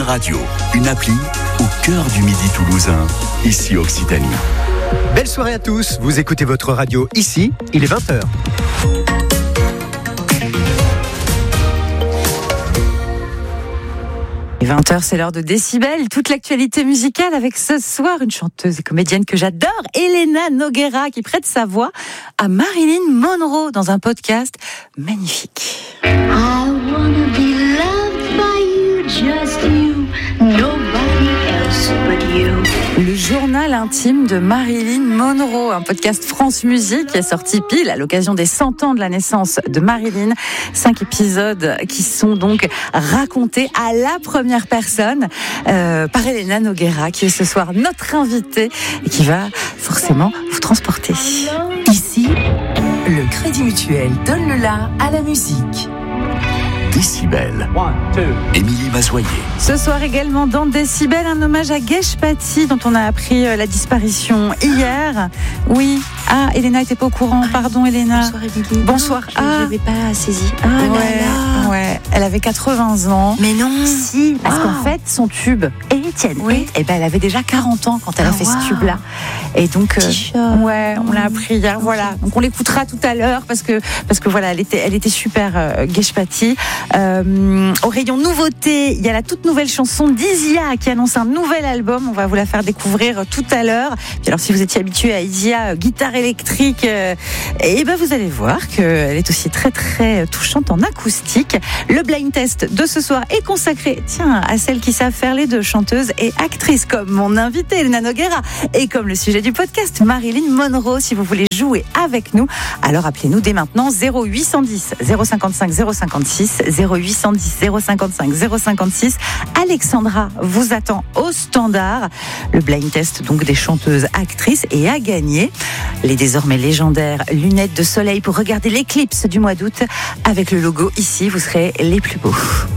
radio, une appli au cœur du Midi toulousain, ici Occitanie. Belle soirée à tous, vous écoutez votre radio ici, il est 20h. 20h, c'est l'heure de Décibel. Toute l'actualité musicale avec ce soir une chanteuse et comédienne que j'adore, Elena Noguera, qui prête sa voix à Marilyn Monroe dans un podcast magnifique. I wanna be loved by you, just you, nobody else but you. Le journal intime de Marilyn Monroe, un podcast France Musique qui est sorti pile à l'occasion des 100 ans de la naissance de Marilyn. 5 épisodes qui sont donc racontés à la première personne par Elena Noguera, qui est ce soir notre invitée et qui va forcément vous transporter. Ici, le Crédit Mutuel donne le la à la musique. Décibel. Émilie Mazoyer. Ce soir également dans Décibel, un hommage à Geshpati dont on a appris la disparition hier. Oui. Ah, Elena n'était pas au courant. Pardon, Elena. Bonsoir, Émilie. Bonsoir. Je n'avais pas saisi. Ouais. Elle avait 80 ans. Mais non. Si, parce qu'en fait, son tube, Étienne, elle avait déjà 40 ans quand elle a fait ce tube-là. Et donc, on l'a appris hier. Voilà. Donc on l'écoutera tout à l'heure parce que voilà, elle était super, Geshpati. Au rayon nouveauté, il y a la toute nouvelle chanson d'Isia qui annonce un nouvel album. On va vous la faire découvrir tout à l'heure. Puis alors, si vous étiez habitué à Isia, guitare électrique, vous allez voir qu'elle est aussi très très touchante en acoustique. Le blind test de ce soir est consacré, à celles qui savent faire les deux, chanteuses et actrices, comme mon invitée Elena Noguera et comme le sujet du podcast Marilyn Monroe. Si vous voulez jouer avec nous, alors appelez-nous dès maintenant 0810 055 056 0810 055 056. Alexandra vous attend au standard. Le blind test donc des chanteuses actrices, et à gagner les désormais légendaires lunettes de soleil pour regarder l'éclipse du mois d'août avec le logo ici. Vous serez les plus beaux.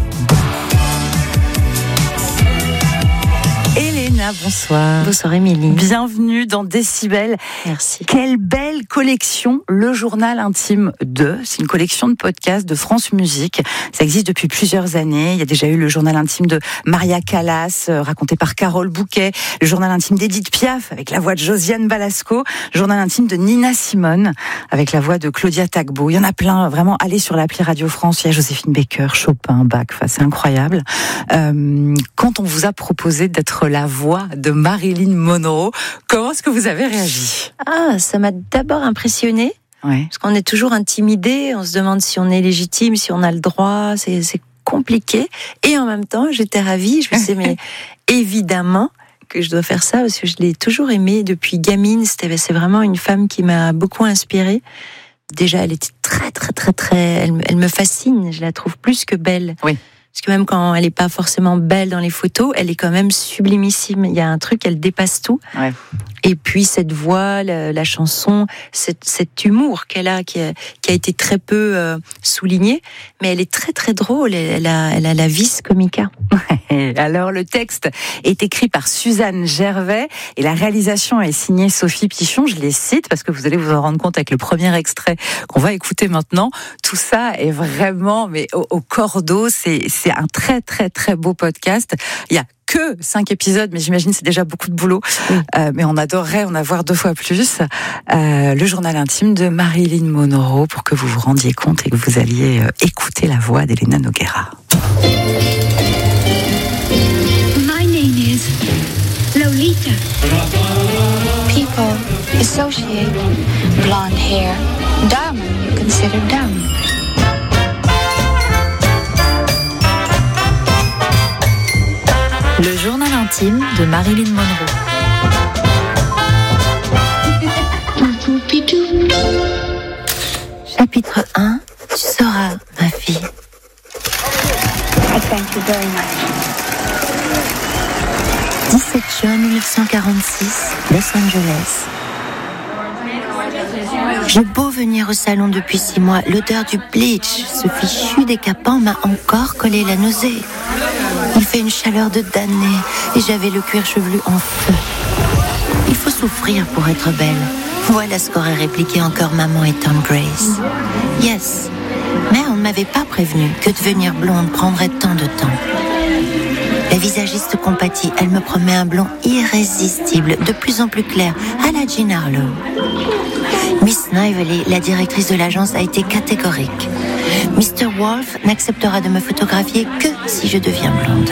Elena, bonsoir. Bonsoir, Émilie. Bienvenue dans Décibel. Merci. Quelle belle collection, le journal intime de. C'est une collection de podcasts de France Musique. Ça existe depuis plusieurs années. Il y a déjà eu le journal intime de Maria Callas, raconté par Carole Bouquet. Le journal intime d'Edith Piaf, avec la voix de Josiane Balasco. Le journal intime de Nina Simone, avec la voix de Claudia Tagbo. Il y en a plein. Vraiment, allez sur l'appli Radio France. Il y a Joséphine Baker, Chopin, Bach. Enfin, c'est incroyable. Quand on vous a proposé d'être la voix de Marilyn Monroe, comment est-ce que vous avez réagi ? Ça m'a d'abord impressionnée. Ouais. Parce qu'on est toujours intimidé, on se demande si on est légitime, si on a le droit, c'est compliqué. Et en même temps, j'étais ravie, je me disais, mais évidemment que je dois faire ça, parce que je l'ai toujours aimée depuis gamine. C'est vraiment une femme qui m'a beaucoup inspirée. Déjà, elle était très, elle me fascine, je la trouve plus que belle. Oui. Parce que même quand elle n'est pas forcément belle dans les photos, elle est quand même sublimissime. Il y a un truc, elle dépasse tout. Ouais. Et puis cette voix, la chanson, cet humour qu'elle a, qui a été très peu souligné, mais elle est très drôle. Elle a la vis comica. Alors le texte est écrit par Suzanne Gervais et la réalisation est signée Sophie Pichon. Je les cite parce que vous allez vous en rendre compte avec le premier extrait qu'on va écouter maintenant. Tout ça est vraiment au cordeau. C'est un très beau podcast. Il y a que 5 épisodes, mais j'imagine c'est déjà beaucoup de boulot. Mais on adorerait en avoir 2 fois plus. Le journal intime de Marilyn Monroe, pour que vous vous rendiez compte et que vous alliez écouter la voix d'Elena Noguera. My name is Lolita. People associate blonde hair, dumb, consider dumb. Le journal intime de Marilyn Monroe. Chapitre 1. Tu sauras, ma fille. I thank you very much. 17 juin 1946, Los Angeles. J'ai beau venir au salon depuis 6 mois, l'odeur du bleach, ce fichu décapant m'a encore collé la nausée. Il fait une chaleur de damné et j'avais le cuir chevelu en feu. Il faut souffrir pour être belle. Voilà ce qu'aurait répliqué encore maman et Tom Grace. Yes, mais on ne m'avait pas prévenu que devenir blonde prendrait tant de temps. La visagiste compatit. Elle me promet un blond irrésistible, de plus en plus clair, à la Jean Harlow. Miss Snively, la directrice de l'agence, a été catégorique. Mr. Wolf n'acceptera de me photographier que si je deviens blonde.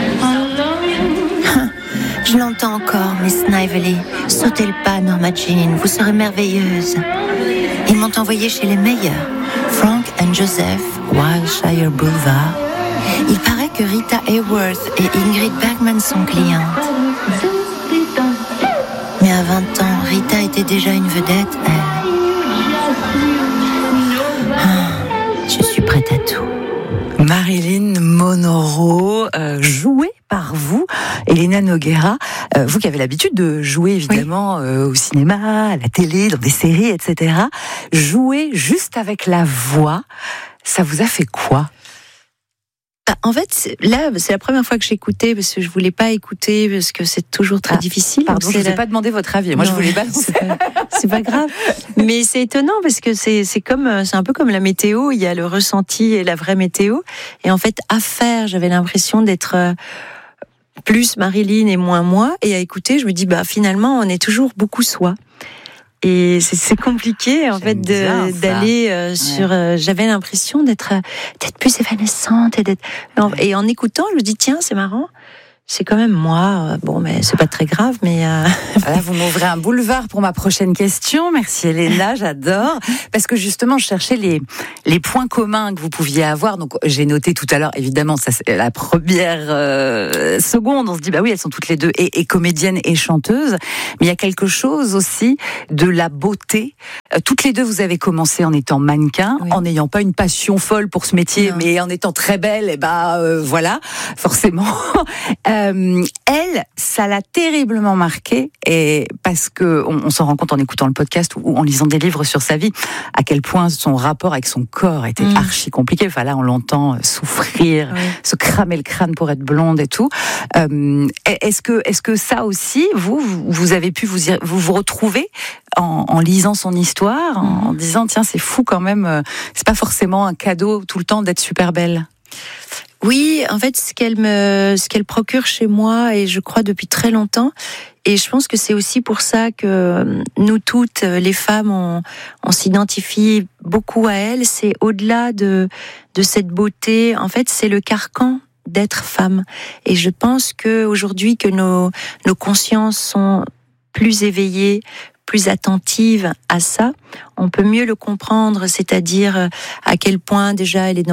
Je l'entends encore, Miss Snively. Sautez le pas, Norma Jean, vous serez merveilleuse. Ils m'ont envoyé chez les meilleurs. Frank and Joseph, Wilshire Boulevard. Il paraît que Rita Hayworth et Ingrid Bergman sont clientes. Mais à 20 ans, Rita était déjà une vedette, elle. Je suis prête à tout. Marilyn Monroe, jouée par vous, Elena Nogueira, vous qui avez l'habitude de jouer évidemment au cinéma, à la télé, dans des séries, etc. Jouer juste avec la voix, ça vous a fait quoi ? En fait, là, c'est la première fois que j'écoutais, parce que je voulais pas écouter, parce que c'est toujours très difficile. Pardon, je vous ai pas demandé votre avis. Moi, je voulais pas. C'est pas grave. Mais c'est étonnant, parce que c'est un peu comme la météo. Il y a le ressenti et la vraie météo. Et en fait, à faire, j'avais l'impression d'être plus Marilyn et moins moi. Et à écouter, je me dis, finalement, on est toujours beaucoup soi. Et c'est compliqué en fait d'aller sur. J'avais l'impression d'être plus évanescente et en écoutant, je me dis tiens, c'est marrant. C'est quand même moi. Bon, mais c'est pas très grave, mais. Là, vous m'ouvrez un boulevard pour ma prochaine question. Merci Elena, j'adore. Parce que justement, je cherchais les points communs que vous pouviez avoir. Donc, j'ai noté tout à l'heure, évidemment, ça c'est la première seconde. On se dit, oui, elles sont toutes les deux et comédiennes et chanteuses. Mais il y a quelque chose aussi de la beauté. Toutes les deux, vous avez commencé en étant mannequin, en n'ayant pas une passion folle pour ce métier, mais en étant très belle. Et voilà, forcément. Elle, ça l'a terriblement marquée, et parce que on s'en rend compte en écoutant le podcast ou en lisant des livres sur sa vie, à quel point son rapport avec son corps était archi compliqué. Enfin là, on l'entend souffrir, se cramer le crâne pour être blonde et tout. Est-ce que ça aussi, vous avez pu vous retrouver en lisant son histoire, en disant tiens, c'est fou quand même, c'est pas forcément un cadeau tout le temps d'être super belle. Oui, en fait, ce qu'elle procure chez moi, et je crois depuis très longtemps, et je pense que c'est aussi pour ça que nous toutes, les femmes, on s'identifie beaucoup à elle, c'est au-delà de cette beauté, en fait, c'est le carcan d'être femme. Et je pense qu'aujourd'hui, que nos consciences sont plus éveillées, plus attentive à ça, on peut mieux le comprendre, c'est-à-dire à quel point déjà elle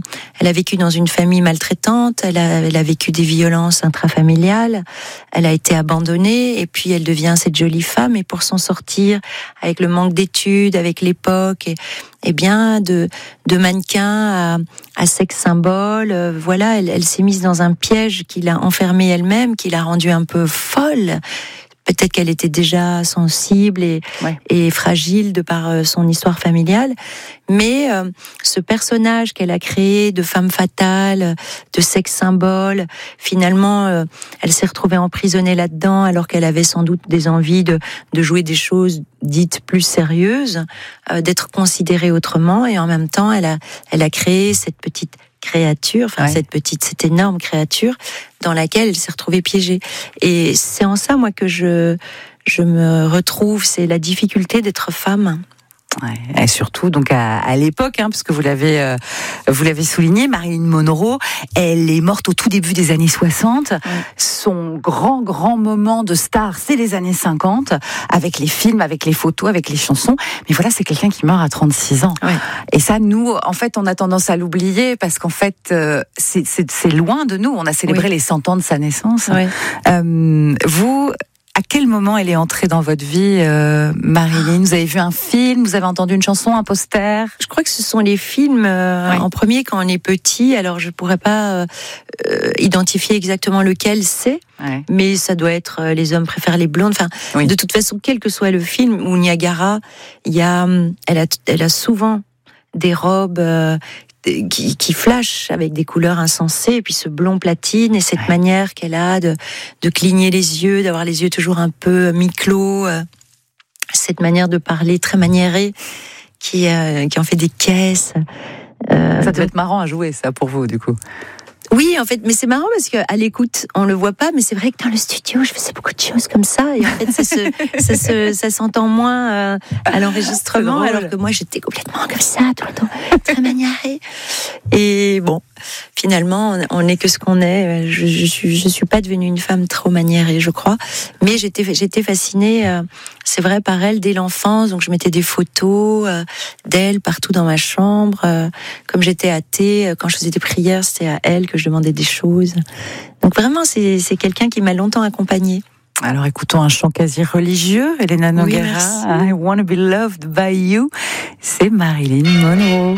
a vécu dans une famille maltraitante, elle a vécu des violences intrafamiliales, elle a été abandonnée et puis elle devient cette jolie femme, et pour s'en sortir avec le manque d'études, avec l'époque et bien de mannequin à sexe symbole, voilà, elle s'est mise dans un piège qui l'a enfermée elle-même, qui l'a rendue un peu folle. Peut-être qu'elle était déjà sensible et fragile de par son histoire familiale. Mais ce personnage qu'elle a créé de femme fatale, de sexe symbole, finalement, elle s'est retrouvée emprisonnée là-dedans alors qu'elle avait sans doute des envies de jouer des choses dites plus sérieuses, d'être considérée autrement. Et en même temps, elle a créé cette petite créature, cette énorme créature dans laquelle elle s'est retrouvée piégée. Et c'est en ça, moi, que je me retrouve, c'est la difficulté d'être femme. Ouais, et surtout donc à l'époque, parce que vous l'avez souligné, Marilyn Monroe, elle est morte au tout début des années 60. Son grand moment de star, c'est les années 50, avec les films, avec les photos, avec les chansons. Mais voilà, c'est quelqu'un qui meurt à 36 ans. Ouais. Et ça, nous, en fait, on a tendance à l'oublier parce qu'en fait, c'est loin de nous. On a célébré les 100 ans de sa naissance. Ouais. Vous, à quel moment elle est entrée dans votre vie, Marilyn ? Vous avez vu un film, vous avez entendu une chanson, un poster ? Je crois que ce sont les films en premier quand on est petit. Alors je pourrais pas identifier exactement lequel c'est, mais ça doit être Les hommes préfèrent les blondes. Enfin, de toute façon, quel que soit le film ou Niagara, elle a souvent des robes qui flash avec des couleurs insensées, et puis ce blond platine et cette manière qu'elle a de cligner les yeux, d'avoir les yeux toujours un peu mi-clos, cette manière de parler très maniérée qui en fait des caisses. Ça devait être marrant à jouer, ça, pour vous, du coup. Oui, en fait, mais c'est marrant parce qu'à l'écoute, on le voit pas, mais c'est vrai que dans le studio, je faisais beaucoup de choses comme ça, et en fait, ça s'entend moins à l'enregistrement, alors que moi, j'étais complètement comme ça tout le temps, très maniérée. Et bon, finalement, on n'est que ce qu'on est. Je suis pas devenue une femme trop maniérée, je crois, mais j'étais fascinée. C'est vrai, par elle dès l'enfance, donc je mettais des photos d'elle partout dans ma chambre. Comme j'étais athée, quand je faisais des prières, c'était à elle que je demandais des choses. Donc vraiment, c'est quelqu'un qui m'a longtemps accompagnée. Alors écoutons un chant quasi religieux, Elena Nogueira. Oui, I wanna be loved by you. C'est Marilyn Monroe.